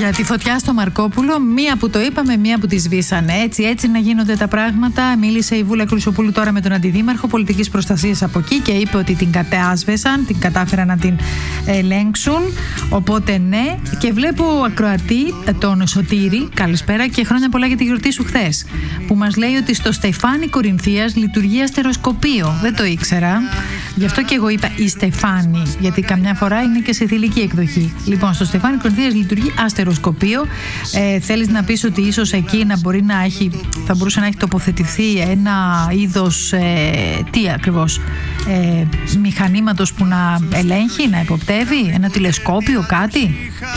Τη φωτιά στο Μαρκόπουλο, μία που το είπαμε, μία που τη σβήσανε. Έτσι να γίνονται τα πράγματα. Μίλησε η Βούλα Κρουσοπούλου τώρα με τον Αντιδήμαρχο Πολιτικής Προστασίας από εκεί και είπε ότι την κατάσβεσαν, την κατάφεραν να την ελέγξουν. Οπότε ναι. Και βλέπω ακροατή τον Σωτήρη, καλησπέρα και χρόνια πολλά για τη γιορτή σου χθες, που μας λέει ότι στο Στεφάνι Κορινθίας λειτουργεί αστεροσκοπείο. Δεν το ήξερα. Γι' αυτό και εγώ είπα η Στεφάνι, γιατί καμιά φορά είναι και σε θηλυκή εκδοχή. Λοιπόν, στο Στεφάνι Κορινθίας λειτουργεί αστεροσκοπείο. Θέλεις να πεις ότι ίσως εκεί θα μπορούσε να έχει τοποθετηθεί ένα είδος, τι ακριβώς, μηχανήματος που να ελέγχει, να υποπτεύει, ένα τηλεσκόπιο, κάτι.